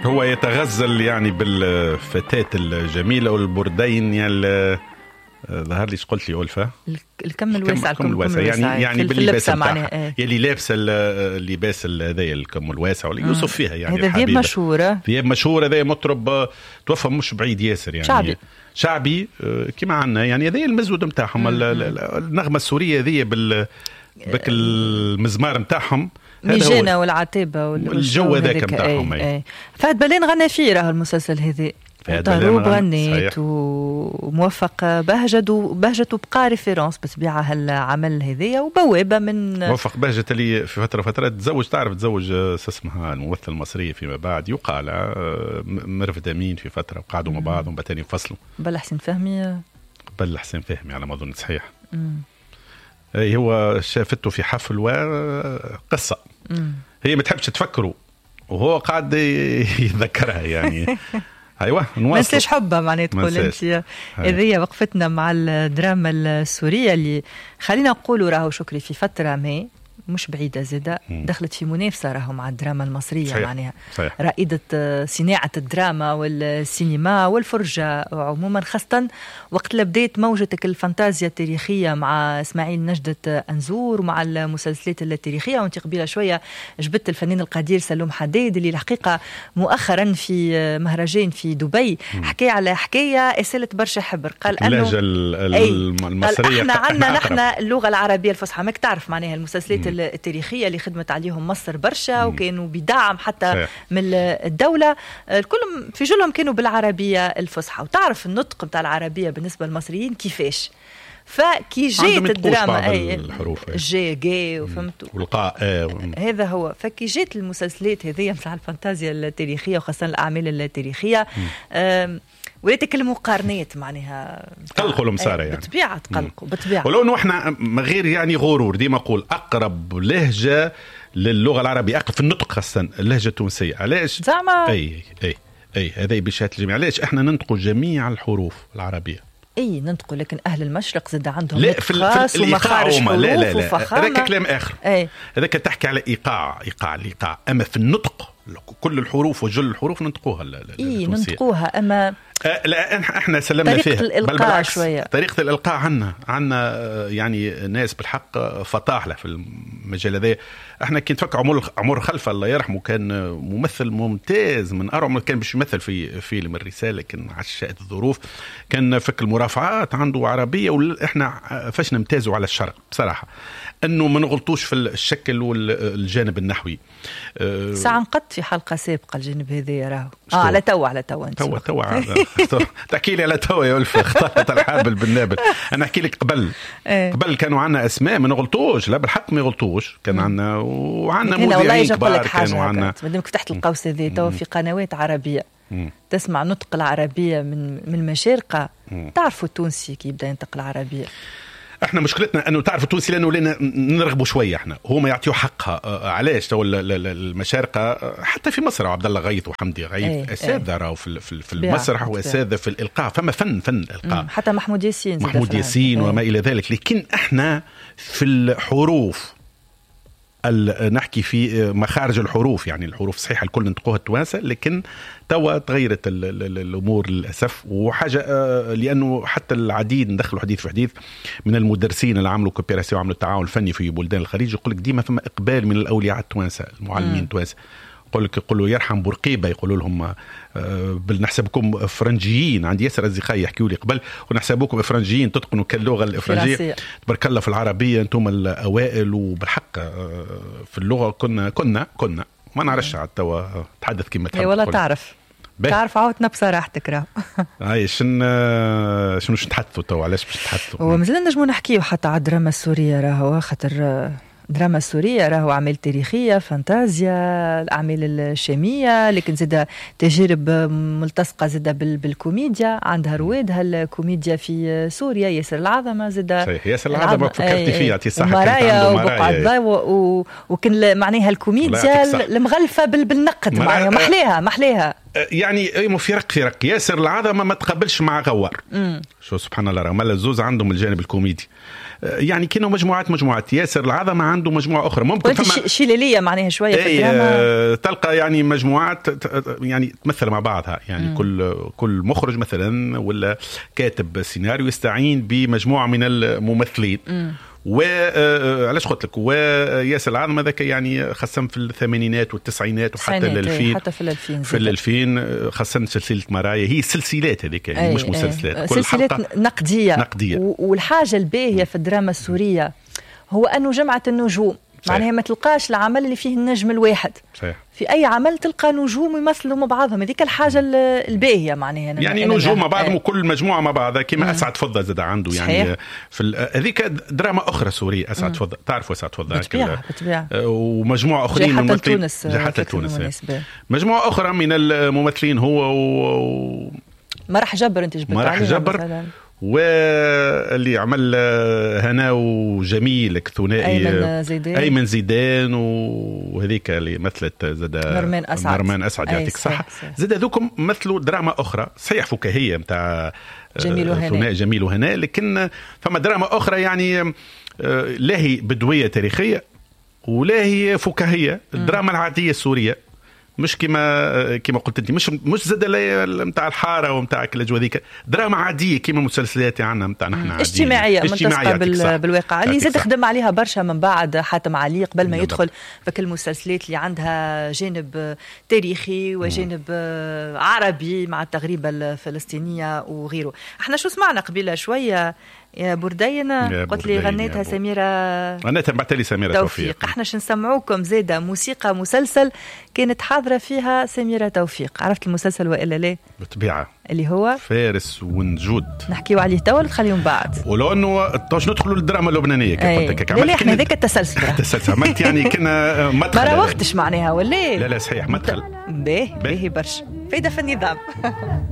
هو يتغزل يعني بالفتاة الجميلة والبردين يعني ظهر لي قلت لي ألفة الكم الواسع يعني باللباس معناها يلي لابسه اللباس هذايا الكم الواسع ولا يوصف فيها يعني هذا ذياب مشهورة هذا مطرب توفى مش بعيد ياسر يعني شعبي كما عنا يعني هذا المزود نتاعهم النغمة السورية هذه بك المزمار نتاعهم ميجانا والعتابة والجو هذاك نتاعهم. فهد بلين غنى فيه راه المسلسل هذا طروب غنيت وموفق بهجته بقى ريفيرونس بطبيعة هالعمل هذايا وبوابة من موفق بهجة اللي في فترة تزوج اسمها الممثل المصرية فيما بعد يقال مرفد أمين في فترة وقعدوا مع بعض وبعدين ينفصلوا. قبل حسين فهمي على ما أظن صحيح. هو شافته في حفل وقصة هي ما تحبش تفكروا وهو قاعد يتذكرها يعني. ايوه ما نساش حبها معناها تقول انت هذه وقفتنا مع الدراما السوريه اللي خلينا نقولوا راهو شكري في فتره ما مش بعيدة زادة دخلت في منافسة راهو مع الدراما المصرية. صحيح. معناها صحيح. رائدة صناعة الدراما والسينما والفرجة عموما خاصة وقت بداية موجتك الفانتازيا التاريخية مع إسماعيل نجدة أنزور ومع المسلسلات التاريخية. وانت قبيلة شوية جبت الفنان القدير سلوم حداد اللي الحقيقة مؤخرا في مهرجان في دبي حكى على حكاية أسالت برشا حبر. قال أنه المصرية احنا عنا نحن اللغة العربية الفصحى ماك تعرف معناها المسلسلات التاريخية اللي خدمت عليهم مصر برشا وكانوا بدعم حتى من الدولة الكلهم في جلهم كانوا بالعربية الفصحى وتعرف النطق بتاع العربية بالنسبة للمصريين كيفاش. فكي جيت الدراما جي جي وفهمتوا والقاء هذا هو. فكي جيت المسلسلات هذه متاع الفانتازيا التاريخية وخاصة الأعمال التاريخية وليت المقارنات معناها تقلقوا المسارة يعني بطبيعة تقلقوا بطبيعة. ولو انه احنا غير يعني غرور ديما اقول اقرب لهجة للغة العربية اقرب في النطق خاصة اللهجة التونسية. علاش زعما اي هذا بشهادة الجميع. علاش احنا ننطق جميع الحروف العربية ننطقوا لكن أهل المشرق زاد عندهم نطق خاص ومخارج حروف وفخامة. هذاك كلام آخر هذاك تحكي على الإيقاع أما في النطق كل الحروف وجل الحروف ننطقوها ننطقوها أما لا احنا سلمنا طريقة فيها الإلقاء شوية. طريقة الإلقاء عنا يعني ناس بالحق فطاحلة في المجال هذا. احنا كنت فكر عمر خلفة الله يرحمه كان ممثل ممتاز من أروع كان باش يمثل في فيلم الرسالة لكن عشاءت الظروف كان فك المرافعات عنده عربية واحنا فاش نمتازوا على الشرق بصراحة أنه ما نغلطوش في الشكل والجانب النحوي. ساعة نقدت في حلقة سابقة الجانب هذا راهو على توا تحكي لي على توا يا ألفة اختارت الحابل بالنابل. أنا أحكي لك قبل كانوا عنا أسماء ما نغلطوش لا بالحق ما يغلطوش كان عنا وعنا مذيعين كبار كانوا عنا مادامك فتحت القوس هذا توا في قنوات عربية تسمع نطق العربية من المشارقة تعرفوا التونسي كي يبدأ ينطق العربية. احنا مشكلتنا انه تعرف التونسي لانه لنا نرغبوا شويه احنا هما يعطيوا حقها. علاش تو المشارقه حتى في مصر عبد الله غيث وحمدي غيث اساتذه راهو في المسرح واساتذه في الالقاء فما فن الالقاء حتى محمود ياسين وما الى ذلك. لكن احنا في الحروف نحكي في مخارج الحروف يعني الحروف صحيحة الكل نطقوها التوانسة لكن توا تغيرت الأمور للأسف. وحاجة لأنه حتى العديد ندخلوا حديث في حديث من المدرسين اللي عملوا كوبيراسيون وعملوا تعاون فني في بلدان الخليج يقول لك ديما فما إقبال من الأولياء التوانسة المعلمين التوانسة يقولوا يرحم بورقيبة يقولوا لهم نحسبكم فرنجيين. عندي ياسر أصدقائي يحكيوا لي قبل ونحسبكم فرنجيين تتقنوا كاللغة الإفرنجية تبارك الله في العربية أنتم الأوائل. وبالحق في اللغة كنا ما نعرفش توا تحدث كما تحب ولا تعرف عاوتنا بصراحتك راه هاي شنو نتحدثوا توا علاش باش نتحدثوا ومازلنا نجمو نحكيو حتى على الدراما السورية راهو خاطر الدراما السورية راهو أعمال تاريخية فانتازيا الأعمال الشامية لكن زادة تجارب ملتصقة زادة بالكوميديا عندها روادها الكوميديا في سوريا ياسر العظمة زادة صحيح ياسر العظمة فكرتي فيها عطي صحة مرايا وبقعة الضوء وكان معناها الكوميديا المغلفة بالنقد محليها يعني في رق ياسر العظمة ما تقبلش مع غوار شو سبحان الله رغم الزوز عندهم الجانب الكوميدي يعني كانوا مجموعات ياسر العظمة عنده مجموعة أخرى ممكن شيليلية معناها شوية في الدراما تلقى يعني مجموعات يعني تمثل مع بعضها يعني كل مخرج مثلا ولا كاتب سيناريو يستعين بمجموعة من الممثلين وعلاش قلت لك وياسر العظم هذاك يعني خصم في الثمانينات والتسعينات وحتى الألفين حتى في الألفين خصم سلسلة مرايا هي سلسلات هذيك يعني مش مسلسلات كل سلسلات نقدية والحاجة الباهية في الدراما السورية هو أنه جمعت النجوم معناها ما تلقاش العمل اللي فيه النجم الواحد صحيح. في أي عمل تلقى نجوم يمثلوا مع بعضهم هذيك الحاجة الباهية معناها يعني نجوم مع بعضهم وكل مجموعة مع بعضها كما أسعد فضة زاد عنده يعني في هذيك دراما أخرى سورية أسعد فضة تعرفوا أسعد فضة بتبيع ومجموعة أخرين من تونس حتى تونس مجموعة أخرى من الممثلين هو مرح جبر أنت جبت مرح جبر واللي عمل هنا وجميل ثنائي أيمن زيدان وهذيك اللي مثلت زاد نرمان أسعد يعطيك صحة زاد ذوكم مثلوا دراما أخرى صحيح فكاهية متاع ثنائي جميل وهنا لكن فما دراما أخرى يعني لا هي بدوية تاريخية ولا هي فكاهية الدراما العادية السورية مش كما قلت انت مش زاد نتاع الحاره ونتاع الاجواء ذيك دراما عاديه كما المسلسلات عندنا نتاع نحن عاديه اجتماعيه ملتصقه بالواقع اللي زاد خدم عليها برشا من بعد حاتم علي قبل ما يدخل فك المسلسلات اللي عندها جانب تاريخي وجانب عربي مع التغريبه الفلسطينيه وغيره. احنا شو سمعنا قبيله شويه يا بردين قلت لي غنيتها غنيتها بعثت لي سميرة توفيق. احنا نسمعوكم زيادة موسيقى مسلسل كانت حاضرة فيها سميرة توفيق. عرفت المسلسل وإلا لا؟ بالطبيعة اللي هو فارس ونجود نحكيو عليه توا ولا تخليهم بعد ولو انه باش ندخلوا للدراما اللبنانية كيف لا احنا ذاك التسلسل عملت يعني كنا مدخل ما روختش معناها ولا لا صحيح مدخل باهي برشا فايدة في النظام